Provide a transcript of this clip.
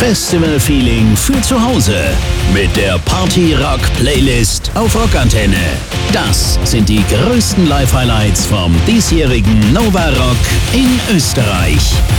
Festival-Feeling für zu Hause mit der Party-Rock-Playlist auf Rockantenne. Das sind die größten Live-Highlights vom diesjährigen Nova Rock in Österreich.